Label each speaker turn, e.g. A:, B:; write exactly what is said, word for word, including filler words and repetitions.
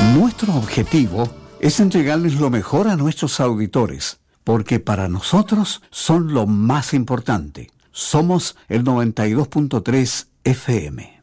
A: Nuestro objetivo es entregarles lo mejor a nuestros auditores, porque para nosotros son lo más importante. Somos el noventa y dos punto tres F M.